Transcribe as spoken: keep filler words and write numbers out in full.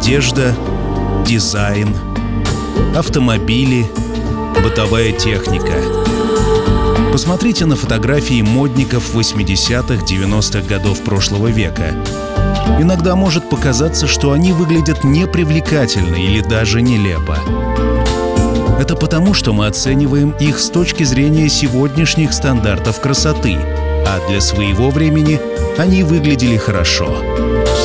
Одежда, дизайн, автомобили, бытовая техника. Посмотрите на фотографии модников восьмидесятых-девяностых годов прошлого века. Иногда может показаться, что они выглядят непривлекательно или даже нелепо. Это потому, что мы оцениваем их с точки зрения сегодняшних стандартов красоты, а для своего времени они выглядели хорошо.